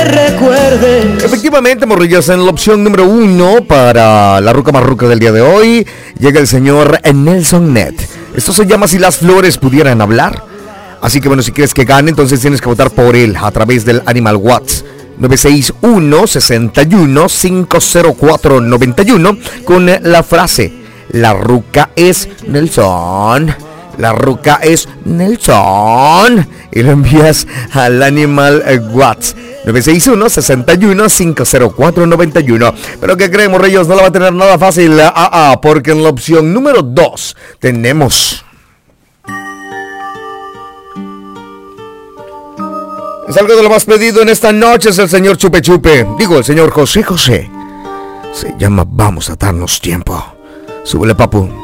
me recuerdes. Efectivamente, morrillas, en la opción número 1 para la ruca marruca del día de hoy llega el señor Nelson Net. Esto se llama Si las flores pudieran hablar. Así que bueno, si quieres que gane, entonces tienes que votar por él a través del Animal Watts 961-61-50491 con la frase: la ruca es Nelson. La ruca es Nelson. Y lo envías al Animal Watts 961-61-50491. Pero ¿qué creen, morrillos? No la va a tener nada fácil. Porque en la opción número 2 tenemos... Es algo de lo más pedido en esta noche, es el señor Chupe Chupe. Digo, el señor José José. Se llama Vamos a darnos tiempo. Súbele, papu.